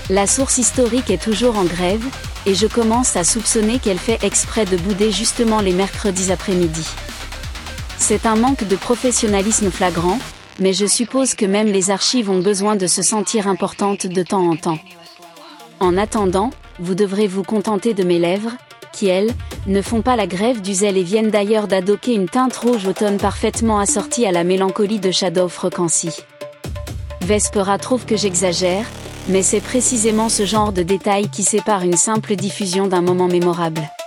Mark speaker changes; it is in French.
Speaker 1: La source historique est toujours en grève, et je commence à soupçonner qu'elle fait exprès de bouder justement les mercredis après-midi. C'est un manque de professionnalisme flagrant, mais je suppose que même les archives ont besoin de se sentir importantes de temps en temps. En attendant, vous devrez vous contenter de mes lèvres, qui elles, ne font pas la grève du zèle et viennent d'ailleurs d'adopter une teinte rouge automne parfaitement assortie à la mélancolie de Shadow Frequency. Vespera trouve que j'exagère, mais c'est précisément ce genre de détail qui sépare une simple diffusion d'un moment mémorable.